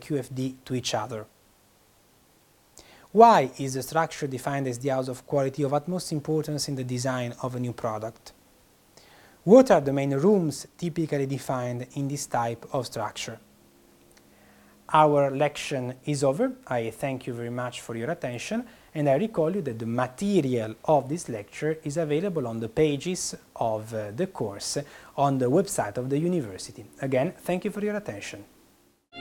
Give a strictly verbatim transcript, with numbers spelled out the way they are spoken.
Q F D to each other. Why is the structure defined as the house of quality of utmost importance in the design of a new product? What are the main rooms typically defined in this type of structure? Our lecture is over. I thank you very much for your attention, and I recall you that the material of this lecture is available on the pages of uh, the course on the website of the university. Again, thank you for your attention.